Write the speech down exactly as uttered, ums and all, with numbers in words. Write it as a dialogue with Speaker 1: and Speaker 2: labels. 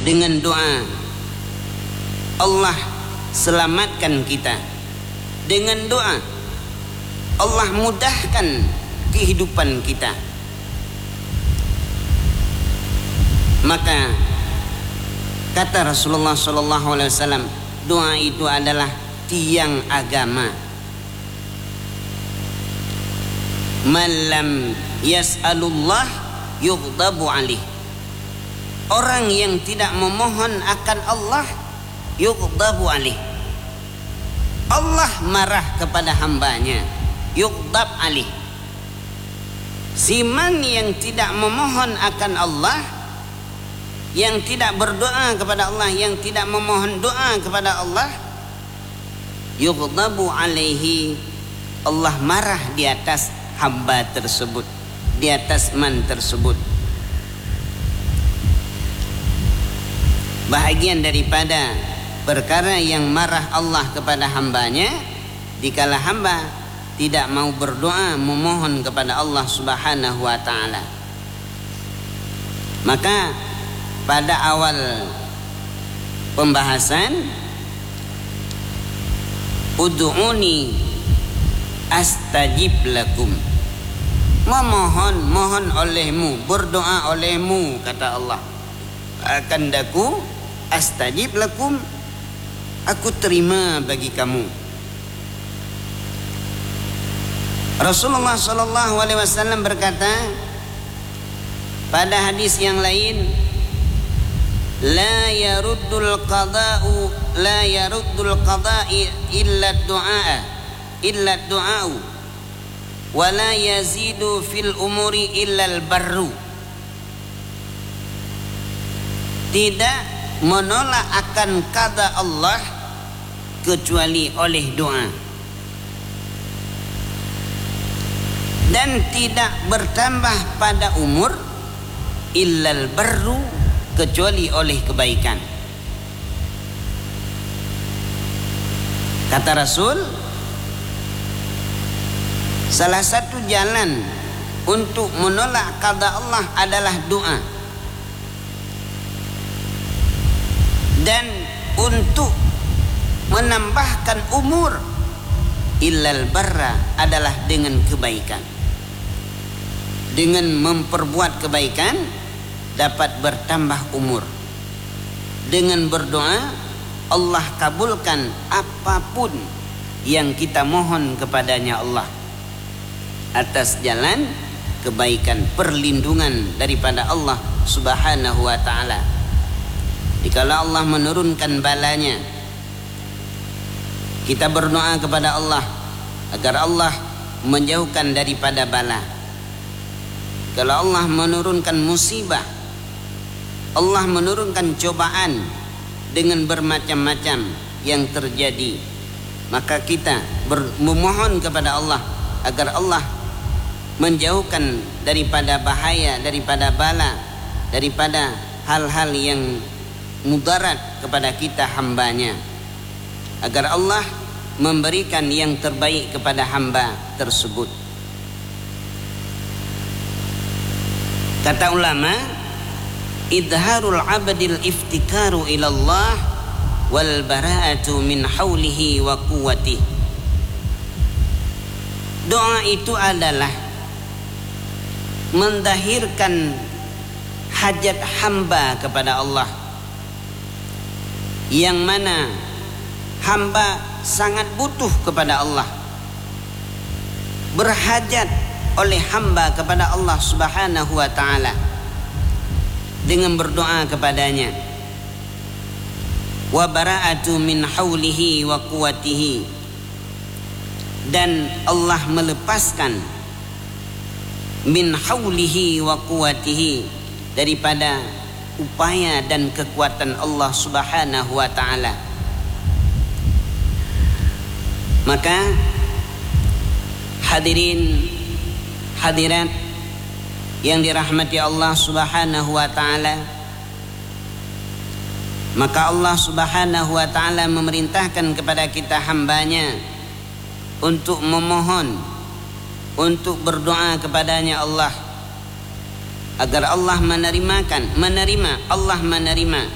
Speaker 1: dengan doa Allah selamatkan kita, dengan doa Allah mudahkan kehidupan kita. Maka kata Rasulullah Shallallahu Alaihi Wasallam, doa itu adalah tiang agama. Malam yas'alullah yughdabu alih. Orang yang tidak memohon akan Allah, yughdabu alih, Allah marah kepada hambanya. Yughdab alih. Siman yang tidak memohon akan Allah, yang tidak berdoa kepada Allah, yang tidak memohon doa kepada Allah, yughdabu alaihi, Allah marah di atas hamba tersebut, di atas man tersebut. Bahagian daripada perkara yang marah Allah kepada hambanya, dikala hamba tidak mau berdoa memohon kepada Allah Subhanahu wa taala. Maka pada awal pembahasan, ud'uni astajib lakum, memohon, mohon olehmu, berdoa olehmu, kata Allah, akan daku astajib lakum, aku terima bagi kamu. Rasulullah Shallallahu Alaihi Wasallam berkata pada hadis yang lain, la yaruddul qada'u la yaruddul qada'i illa du'a illa du'a'u wa la yazidu fil umuri illa al barru. Tidak menolak akan qada Allah kecuali oleh doa, dan tidak bertambah pada umur illal barru kecuali oleh kebaikan. Kata Rasul, salah satu jalan untuk menolak qada Allah adalah doa, dan untuk menambahkan umur illal barra adalah dengan kebaikan. Dengan memperbuat kebaikan dapat bertambah umur. Dengan berdoa Allah kabulkan apapun yang kita mohon kepadanya Allah atas jalan kebaikan, perlindungan daripada Allah Subhanahu wa taala. Dikala Allah menurunkan balanya, kita berdoa kepada Allah agar Allah menjauhkan daripada bala. Kalau Allah menurunkan musibah, Allah menurunkan cobaan dengan bermacam-macam yang terjadi, maka kita memohon kepada Allah agar Allah menjauhkan daripada bahaya, daripada bala, daripada hal-hal yang mudarat kepada kita hambanya, agar Allah memberikan yang terbaik kepada hamba tersebut. Kata ulama, idharul abdil iftikaru ilallah wal bara'atu min haulihi wa quwwatihi. Doa itu adalah mendahirkan hajat hamba kepada Allah, yang mana hamba sangat butuh kepada Allah, berhajat oleh hamba kepada Allah Subhanahu wa taala dengan berdoa kepadanya. Wa bara'atu min haulihi wa quwwatihi, dan Allah melepaskan min haulihi wa quwwatihi daripada upaya dan kekuatan Allah Subhanahu wa taala. Maka hadirin hadirat yang dirahmati Allah Subhanahu wa taala, maka Allah Subhanahu wa taala memerintahkan kepada kita hambanya untuk memohon, untuk berdoa kepadanya Allah agar Allah menerimakan, menerima, Allah menerima